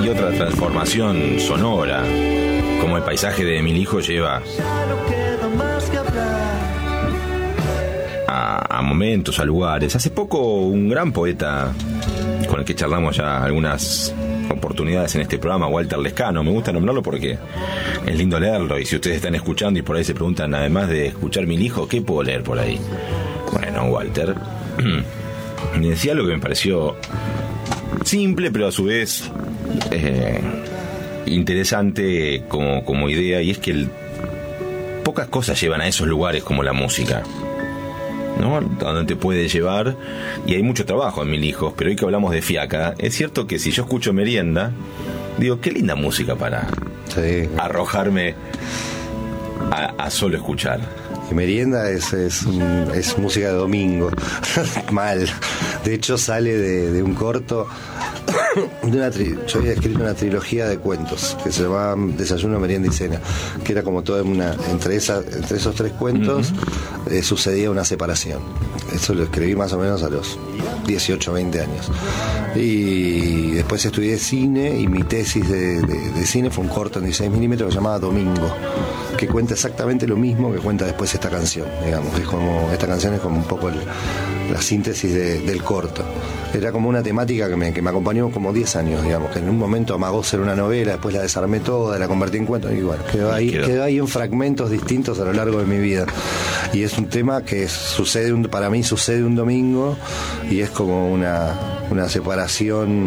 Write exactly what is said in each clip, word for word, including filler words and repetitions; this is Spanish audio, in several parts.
y otra transformación sonora, como el paisaje de Mi Hijo lleva a, a momentos, a lugares. Hace poco un gran poeta con el que charlamos ya algunas oportunidades en este programa, Walter Lescano, me gusta nombrarlo porque es lindo leerlo, y si ustedes están escuchando y por ahí se preguntan, además de escuchar Mi Hijo, ¿qué puedo leer por ahí? Bueno, Walter me decía algo que me pareció simple, pero a su vez eh, interesante como, como idea, y es que el, pocas cosas llevan a esos lugares como la música, ¿no? Donde te puede llevar, y hay mucho trabajo en Mil Hijos, pero hoy que hablamos de fiaca, es cierto que si yo escucho Merienda, digo, qué linda música para sí. arrojarme a, a solo escuchar. Y Merienda es, es, un, es música de domingo. Mal. De hecho sale de, de un corto de una tri- yo había escrito una trilogía de cuentos que se llamaba Desayuno, Merienda y Cena, que era como toda una, entre, esa, entre esos tres cuentos uh-huh. eh, sucedía una separación. Eso lo escribí más o menos a los dieciocho, veinte años, y después estudié cine, y mi tesis de, de, de cine fue un corto en dieciséis milímetros que se llamaba Domingo, que cuenta exactamente lo mismo que cuenta después esta canción, digamos. Es como, esta canción es como un poco el, la síntesis de, del corto. Era como una temática que me, que me acompañó como diez años, digamos, que en un momento amagó ser una novela, después la desarmé toda, la convertí en cuento, y bueno, quedó ahí, quedó. quedó ahí en fragmentos distintos a lo largo de mi vida. Y es un tema que sucede un, para mí sucede un domingo, y es como una, una separación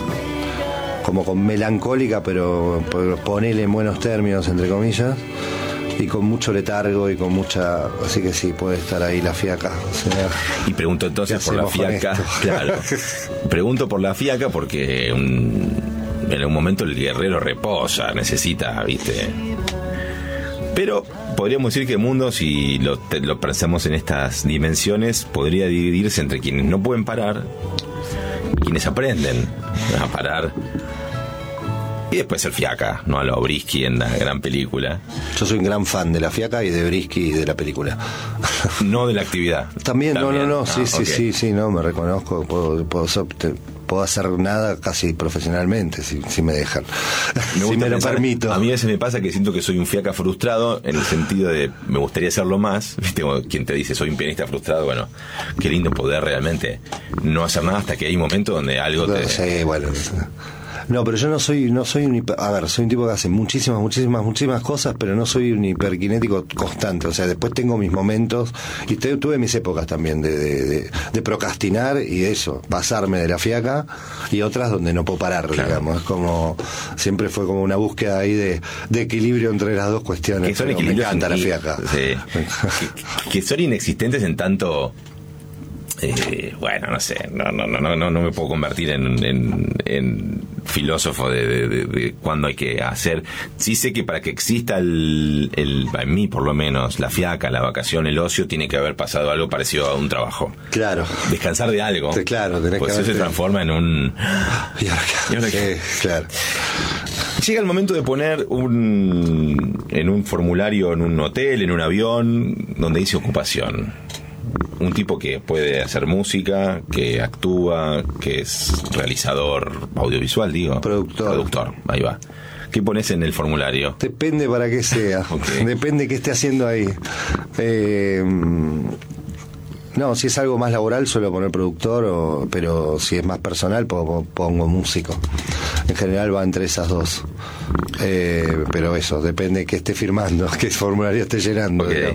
como con melancólica, pero, pero ponele en buenos términos, entre comillas, y con mucho letargo y con mucha, así que sí, puede estar ahí la fiaca, o sea, y pregunto entonces por la fiaca, claro, pregunto por la fiaca porque un, en un momento el guerrero reposa, necesita, viste, pero podríamos decir que el mundo, si lo, te, lo pensamos en estas dimensiones, podría dividirse entre quienes no pueden parar y quienes aprenden a parar. Y después el fiaca, ¿no? A lo Brisky en la gran película. Yo soy un gran fan de la fiaca y de Brisky y de la película. No de la actividad. También, También. no, no, no, Ah, sí, sí, okay. sí, sí, no, me reconozco, puedo, puedo, te, puedo hacer nada casi profesionalmente, si, si me dejan, me si me lo pensar, permito. A mí a veces me pasa que siento que soy un fiaca frustrado, en el sentido de, me gustaría hacerlo más, ¿viste? Quien te dice, soy un pianista frustrado, bueno, qué lindo poder realmente no hacer nada hasta que hay un momento donde algo te... Sí, bueno... No, pero yo no soy, no soy un hiper, a ver, soy un tipo que hace muchísimas, muchísimas, muchísimas cosas, pero no soy un hiperkinético constante. O sea, después tengo mis momentos, y te, tuve mis épocas también de, de, de, de procrastinar y eso, pasarme de la fiaca, y otras donde no puedo parar, claro. digamos. Es como, siempre fue como una búsqueda ahí de, de equilibrio entre las dos cuestiones. Que son me encanta la fiaca. Sí. que, que son inexistentes en tanto... Eh, bueno, no sé, no, no, no, no, no me puedo convertir en, en, en filósofo de, de, de, de cuándo hay que hacer. Sí sé que para que exista el, el, en mí por lo menos, la fiaca, la vacación, el ocio, tiene que haber pasado algo parecido a un trabajo. Claro. Descansar de algo. Sí, claro, tenés pues que eso se transforma en un... ¿Y ahora qué? ¿Y ahora qué? Sí, claro. Llega el momento de poner un en un formulario, en un hotel, en un avión, donde dice ocupación. Un tipo que puede hacer música, que actúa, que es realizador audiovisual, digo. Productor. Productor, ahí va. ¿Qué pones en el formulario? Depende para qué sea. Okay. Depende qué esté haciendo ahí. Eh, no, si es algo más laboral suelo poner productor, o, pero si es más personal pongo, pongo músico. En general va entre esas dos. Eh, pero eso, depende qué esté firmando, qué formulario esté llenando. Okay.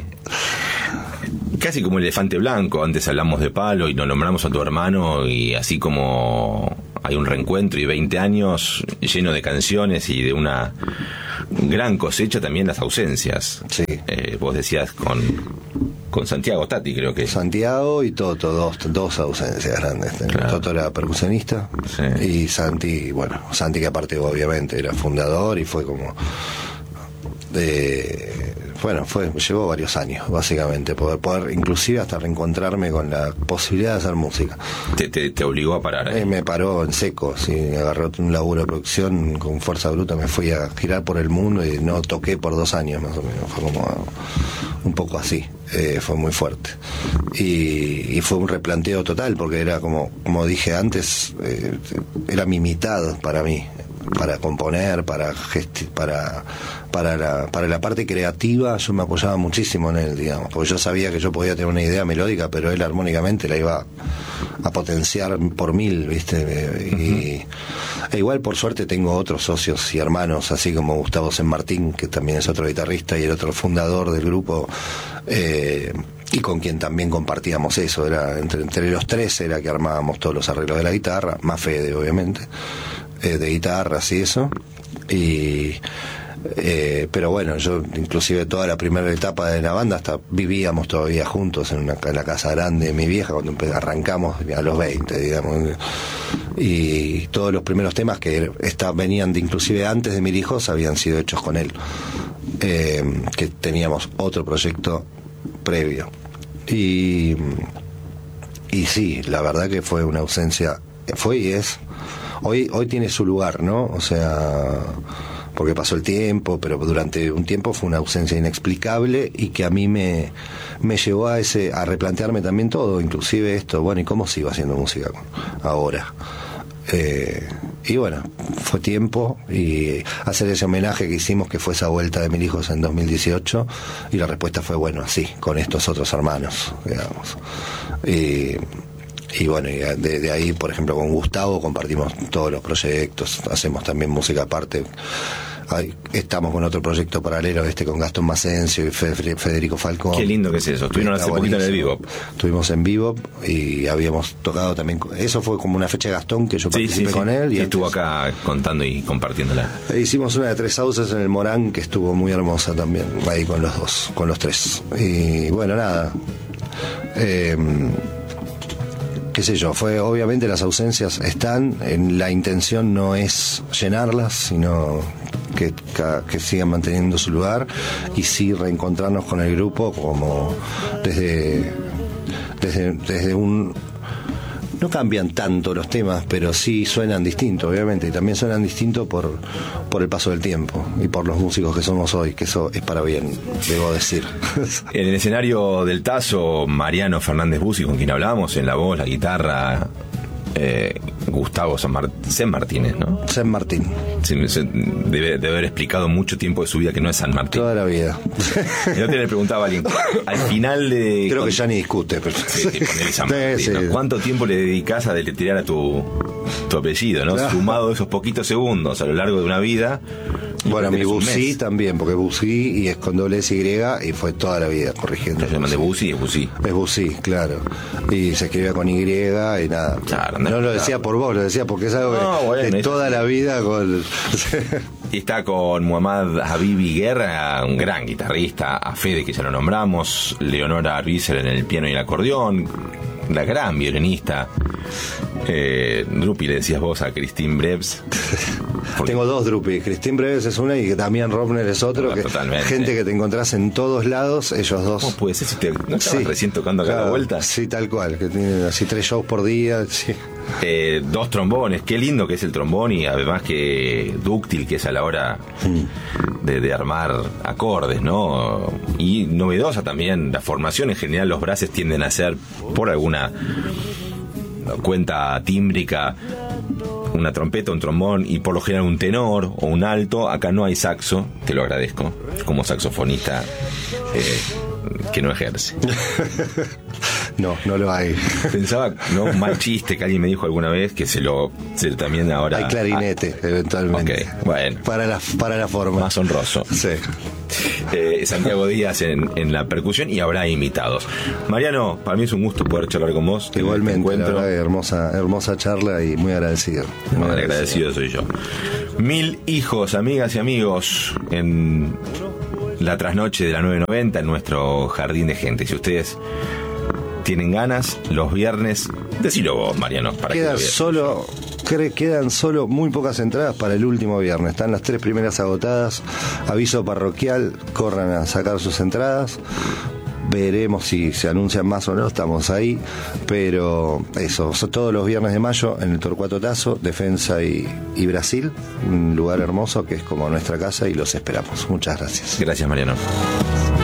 Casi como el elefante blanco, antes hablamos de Palo y nos nombramos a tu hermano, y así como hay un reencuentro y veinte años lleno de canciones y de una gran cosecha, también las ausencias. Sí. Eh, vos decías con, con Santiago Tati, creo que. Santiago y Toto, dos, dos ausencias grandes. Claro. Toto era percusionista, sí. Y Santi, bueno, Santi que aparte obviamente era fundador y fue como... de bueno, fue llevó varios años, básicamente, poder, poder inclusive hasta reencontrarme con la posibilidad de hacer música. ¿Te, te, te obligó a parar? ¿Eh? Eh, me paró en seco, sí, agarré un laburo de producción con fuerza bruta, me fui a girar por el mundo y no toqué por dos años más o menos, fue como un poco así, eh, fue muy fuerte. Y, y fue un replanteo total, porque era como, como dije antes, eh, era mi mitad para mí. para componer, para gesti- para para la, para la parte creativa, yo me apoyaba muchísimo en él, digamos, porque yo sabía que yo podía tener una idea melódica, pero él armónicamente la iba a potenciar por mil, ¿viste? Y, uh-huh. E igual, por suerte, tengo otros socios y hermanos, así como Gustavo San Martín, que también es otro guitarrista y el otro fundador del grupo, eh, y con quien también compartíamos eso. Era entre, entre los tres era que armábamos todos los arreglos de la guitarra, más Fede, obviamente, eh, de guitarras y eso. Y Eh, pero bueno, yo inclusive toda la primera etapa de la banda hasta vivíamos todavía juntos en, una, en la casa grande de mi vieja cuando arrancamos a los veinte, digamos, y todos los primeros temas que esta, venían de inclusive antes de Mil Hijos habían sido hechos con él, eh, que teníamos otro proyecto previo y y sí, la verdad que fue una ausencia, fue y es hoy hoy tiene su lugar, ¿no? O sea, porque pasó el tiempo, pero durante un tiempo fue una ausencia inexplicable y que a mí me, me llevó a ese a replantearme también todo, inclusive esto, bueno, ¿y cómo sigo haciendo música ahora? Eh, y bueno, fue tiempo y hacer ese homenaje que hicimos, que fue esa vuelta de Mil Hijos en dos mil dieciocho, y la respuesta fue, bueno, así, con estos otros hermanos, digamos. Y... Y bueno, y de, de ahí, por ejemplo, con Gustavo compartimos todos los proyectos, hacemos también música aparte. Ahí estamos con otro proyecto paralelo, este con Gastón Macencio y Federico Falcón. Qué lindo que es eso. Estuvieron hace poquito en el Bebop. Estuvimos en Bebop y habíamos tocado también. Eso fue como una fecha de Gastón que yo participé sí, sí, sí. con él. Y, y estuvo acá contando y compartiéndola. Hicimos una de Tres Sauces en el Morán que estuvo muy hermosa también, ahí con los dos, con los tres. Y bueno, nada. Eh, qué sé yo, fue obviamente las ausencias están, en la intención no es llenarlas, sino que, que sigan manteniendo su lugar y sí reencontrarnos con el grupo como desde desde, desde un... No cambian tanto los temas, pero sí suenan distinto, obviamente, y también suenan distinto por, por el paso del tiempo y por los músicos que somos hoy, que eso es para bien, debo decir. En el escenario del Tazo, Mariano Fernández Bussi, con quien hablábamos, en la voz, la guitarra, eh, Gustavo San, Mart- San Martínez, ¿no? San Martín. Sí, debe, debe haber explicado mucho tiempo de su vida que no es San Martín. Toda la vida. El otro día le preguntaba a alguien, al final de... Creo que ya ni discute, pero... Sí, sí, San Martín, sí, ¿no? Sí. ¿Cuánto tiempo le dedicás a deletrear a tu, tu apellido, ¿no? Claro. Sumado esos poquitos segundos a lo largo de una vida... Bueno, mi Bussi también, porque Bussi y es con doble S Y y fue toda la vida corrigiendo. Se llaman de Bussi y es Bussi. Es Bussi, claro. Y se escribía con Y y nada. Claro, no, no lo decía por vos, lo decía porque es algo no, que bueno, de toda la vida con... Y está con Muhammad Habibi Guerra, un gran guitarrista, a Fede, que ya lo nombramos, Leonora Arbícer en el piano y el acordeón, la gran violinista. Eh, Drupi, le decías vos a Christine Breves. Porque... Tengo dos Drupi, Christine Breves es una y Damián Robner es otro. No, que gente que te encontrás en todos lados, ellos dos. ¿Cómo puede ser si te no estabas sí, recién tocando acá claro, la vuelta? Sí, tal cual, que tienen así tres shows por día. Sí. Eh, dos trombones, qué lindo que es el trombón y además que dúctil que es a la hora mm. de, de armar acordes, ¿no? Y novedosa también la formación. En general los brases tienden a ser, por alguna cuenta tímbrica, una trompeta, un trombón y por lo general un tenor o un alto. Acá no hay saxo, te lo agradezco como saxofonista eh, que no ejerce. No, no lo hay. Pensaba, no, un mal chiste que alguien me dijo alguna vez, que se lo se, también ahora... Hay clarinete, ah, eventualmente. Okay, bueno. Para la, para la forma. Más honroso. Sí. Eh, Santiago Díaz en, en la percusión y habrá invitados. Mariano, para mí es un gusto poder charlar con vos. Igualmente, la verdad, hermosa, hermosa charla y muy agradecido. Muy no, agradecido. agradecido soy yo. Mil Hijos, amigas y amigos, en la trasnoche de la nueve noventa en nuestro jardín de gente. Si ustedes tienen ganas, los viernes, decilo vos, Mariano, para Queda que solo, quedan solo muy pocas entradas para el último viernes. Están las tres primeras agotadas. Aviso parroquial, corran a sacar sus entradas. Veremos si se anuncian más o no, estamos ahí. Pero eso, todos los viernes de mayo en el Torcuato Tazo, Defensa y, y Brasil. Un lugar hermoso que es como nuestra casa y los esperamos. Muchas gracias. Gracias, Mariano.